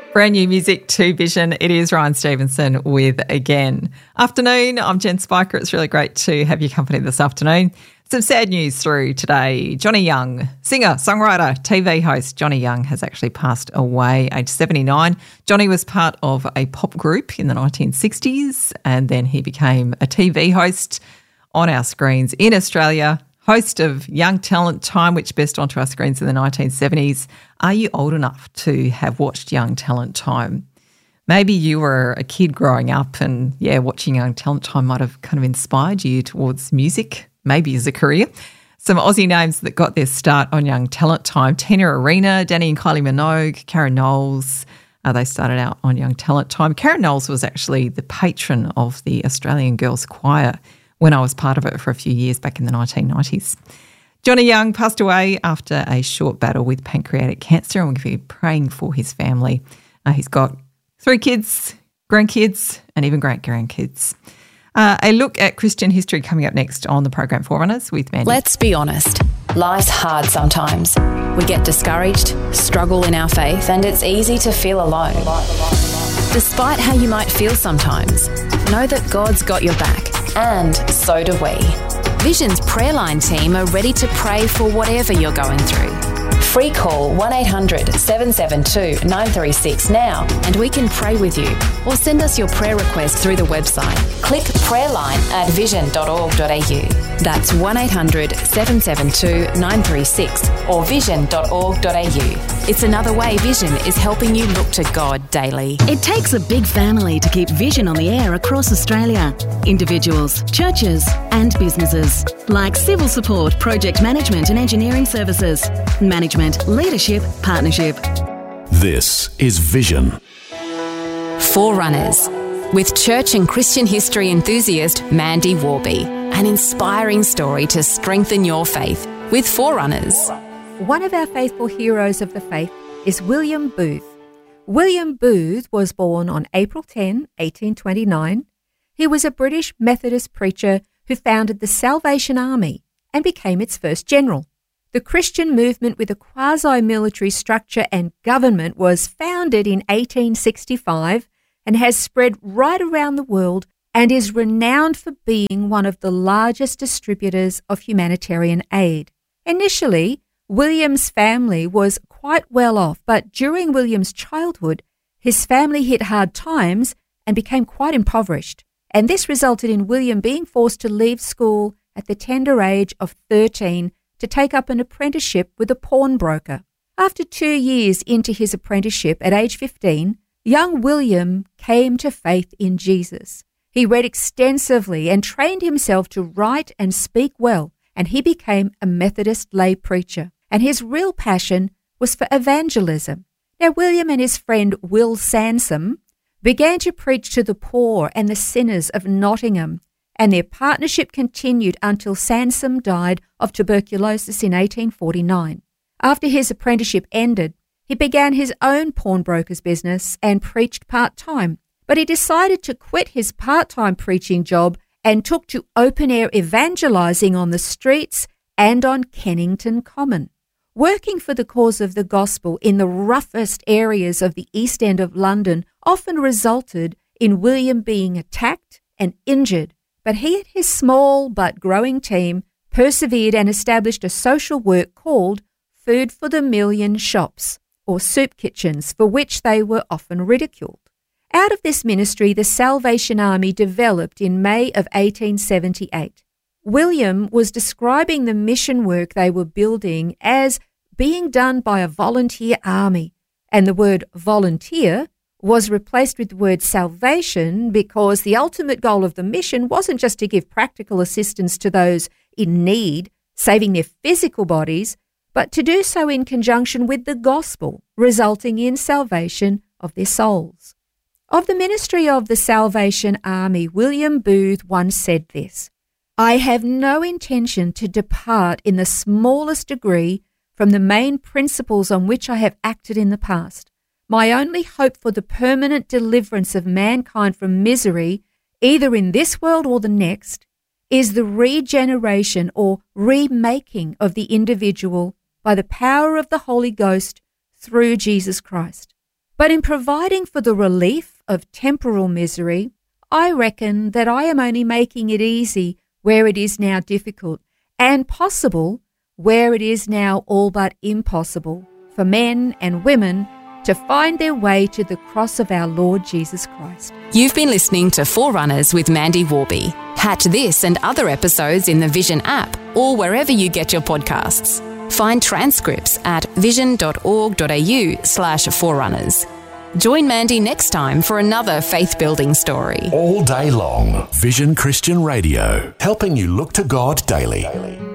Brand new music to Vision. It is Ryan Stevenson with Again. Afternoon, I'm Jen Spiker. It's really great to have your company this afternoon. Some sad news through today. Johnny Young, singer, songwriter, TV host Johnny Young has actually passed away, aged 79. Johnny was part of a pop group in the 1960s and then he became a TV host on our screens in Australia, host of Young Talent Time, which burst onto our screens in the 1970s. Are you old enough to have watched Young Talent Time? Maybe you were a kid growing up and, watching Young Talent Time might have kind of inspired you towards music, maybe as a career. Some Aussie names that got their start on Young Talent Time: Tina Arena, Danny and Kylie Minogue, Karen Knowles. They started out on Young Talent Time. Karen Knowles was actually the patron of the Australian Girls Choir when I was part of it for a few years back in the 1990s. Johnny Young passed away after a short battle with pancreatic cancer, and we're going to be praying for his family. He's got 3 kids, grandkids, and even great-grandkids. A look at Christian history coming up next on the program Forerunners with Mandy. Let's be honest. Life's hard sometimes. We get discouraged, struggle in our faith, and it's easy to feel alone. Despite how you might feel sometimes, know that God's got your back, and so do we. Vision's prayer line team are ready to pray for whatever you're going through. Free call 1-800-772-936 now and we can pray with you, or send us your prayer request through the website. Click prayerline at vision.org.au. That's 1-800-772-936 or vision.org.au. It's another way Vision is helping you look to God daily. It takes a big family to keep Vision on the air across Australia. Individuals, churches and businesses, like civil support, project management and engineering services, management, leadership, partnership. This is Vision. Forerunners, with church and Christian history enthusiast Mandy Warby. An inspiring story to strengthen your faith with Forerunners. One of our faithful heroes of the faith is William Booth. William Booth was born on April 10, 1829. He was a British Methodist preacher who founded the Salvation Army and became its first general. The Christian movement with a quasi-military structure and government was founded in 1865 and has spread right around the world and is renowned for being one of the largest distributors of humanitarian aid. Initially, William's family was quite well off, but during William's childhood, his family hit hard times and became quite impoverished. And this resulted in William being forced to leave school at the tender age of 13 to take up an apprenticeship with a pawnbroker. After 2 years into his apprenticeship at age 15, young William came to faith in Jesus. He read extensively and trained himself to write and speak well, and he became a Methodist lay preacher. And his real passion was for evangelism. Now, William and his friend Will Sansom began to preach to the poor and the sinners of Nottingham, and their partnership continued until Sansom died of tuberculosis in 1849. After his apprenticeship ended, he began his own pawnbroker's business and preached part-time, but he decided to quit his part-time preaching job and took to open-air evangelizing on the streets and on Kennington Common. Working for the cause of the gospel in the roughest areas of the East End of London often resulted in William being attacked and injured, but he and his small but growing team persevered and established a social work called Food for the Million Shops, or soup kitchens, for which they were often ridiculed. Out of this ministry, the Salvation Army developed in May of 1878. William was describing the mission work they were building as being done by a volunteer army, and the word volunteer was replaced with the word salvation because the ultimate goal of the mission wasn't just to give practical assistance to those in need, saving their physical bodies, but to do so in conjunction with the gospel, resulting in salvation of their souls. Of the ministry of the Salvation Army, William Booth once said this: "I have no intention to depart in the smallest degree from the main principles on which I have acted in the past. My only hope for the permanent deliverance of mankind from misery, either in this world or the next, is the regeneration or remaking of the individual by the power of the Holy Ghost through Jesus Christ. But in providing for the relief of temporal misery, I reckon that I am only making it easy where it is now difficult, and possible where it is now all but impossible for men and women to find their way to the cross of our Lord Jesus Christ. You've been listening to Forerunners with Mandy Warby. Catch this and other episodes in the Vision app or wherever you get your podcasts. Find transcripts at vision.org.au/forerunners. Join Mandy next time for another faith-building story. All day long, Vision Christian Radio, helping you look to God daily.